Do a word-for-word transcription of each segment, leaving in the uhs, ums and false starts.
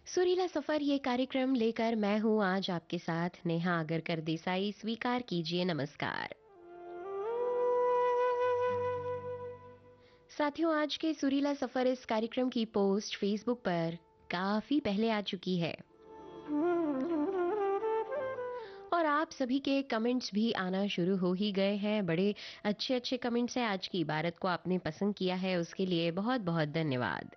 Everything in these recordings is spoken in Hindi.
सुरीला सफर ये कार्यक्रम लेकर मैं हूँ आज आपके साथ नेहा आगरकर देसाई। स्वीकार कीजिए नमस्कार। साथियों, आज के सुरीला सफर इस कार्यक्रम की पोस्ट फेसबुक पर काफी पहले आ चुकी है और आप सभी के कमेंट्स भी आना शुरू हो ही गए हैं। बड़े अच्छे अच्छे कमेंट्स हैं। आज की इबारत को आपने पसंद किया है, उसके लिए बहुत बहुत धन्यवाद।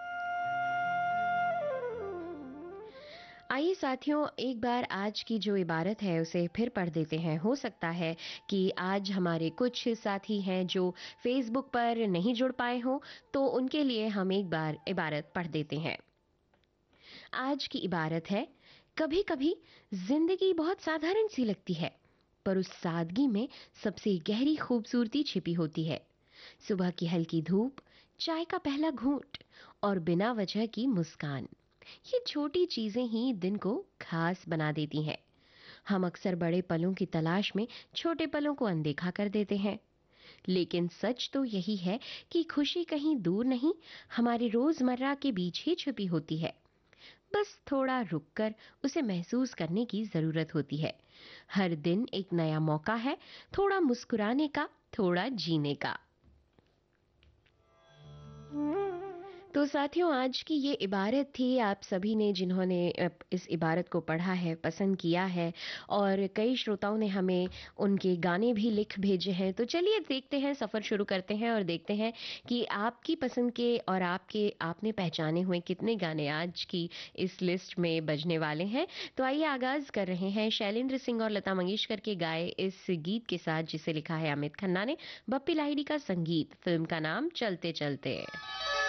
आइए साथियों, एक बार आज की जो इबारत है उसे फिर पढ़ देते हैं। हो सकता है कि आज हमारे कुछ साथी हैं जो फेसबुक पर नहीं जुड़ पाए हों, तो उनके लिए हम एक बार इबारत पढ़ देते हैं। आज की इबारत है, कभी कभी जिंदगी बहुत साधारण सी लगती है, पर उस सादगी में सबसे गहरी खूबसूरती छिपी होती है। सुबह की हल्की धूप, चाय का पहला घूंट और बिना वजह की मुस्कान, ये छोटी चीजें ही दिन को खास बना देती हैं। हम अक्सर बड़े पलों की तलाश में छोटे पलों को अनदेखा कर देते हैं, लेकिन सच तो यही है कि खुशी कहीं दूर नहीं, हमारे रोजमर्रा के बीच ही छुपी होती है। बस थोड़ा रुककर उसे महसूस करने की जरूरत होती है। हर दिन एक नया मौका है, थोड़ा मुस्कुराने का, थोड़ा जीने का। तो साथियों, आज की ये इबारत थी। आप सभी ने जिन्होंने इस इबारत को पढ़ा है, पसंद किया है, और कई श्रोताओं ने हमें उनके गाने भी लिख भेजे हैं। तो चलिए देखते हैं, सफ़र शुरू करते हैं और देखते हैं कि आपकी पसंद के और आपके आपने पहचाने हुए कितने गाने आज की इस लिस्ट में बजने वाले हैं। तो आइए आगाज़ कर रहे हैं शैलेंद्र सिंह और लता मंगेशकर के गाए इस गीत के साथ, जिसे लिखा है अमित खन्ना ने। बप्पी लाहिड़ी का संगीत, फिल्म का नाम चलते चलते।